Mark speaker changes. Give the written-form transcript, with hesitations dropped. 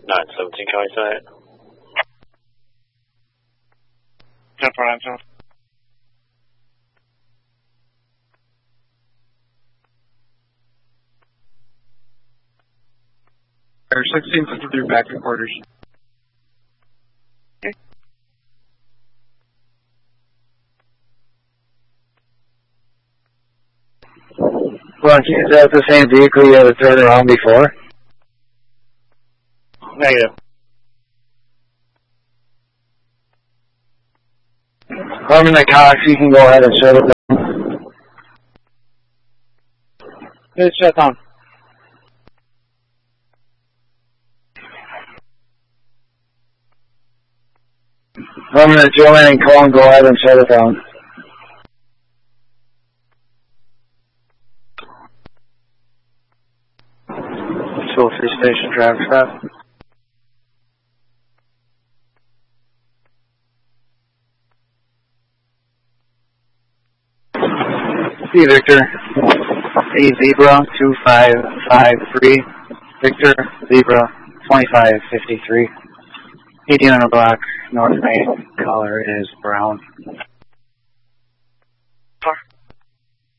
Speaker 1: 917, can we say it?
Speaker 2: 10-4-9-7.
Speaker 3: Air 1653 back to quarters.
Speaker 2: Okay.
Speaker 4: Well, is that the same vehicle you had to turn around before?
Speaker 2: Negative.
Speaker 4: Harmon and Cox, you can go ahead and shut it down.
Speaker 2: It's shut down.
Speaker 4: Harmon and Joanne and Cohen, go ahead and shut it down.
Speaker 3: Full 3 station drive stop.
Speaker 4: See Victor.
Speaker 3: A Zebra 2553. Victor Zebra 2553. 18 on a block. North Main. Color is brown.